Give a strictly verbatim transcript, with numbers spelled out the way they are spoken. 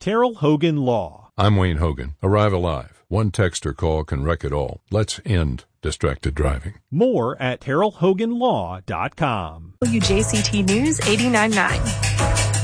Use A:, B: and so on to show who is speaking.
A: Terrell Hogan Law.
B: I'm Wayne Hogan. Arrive alive. One text or call can wreck it all. Let's end distracted driving.
A: More at terrell hogan law dot com.
C: W J C T News eighty-nine point nine.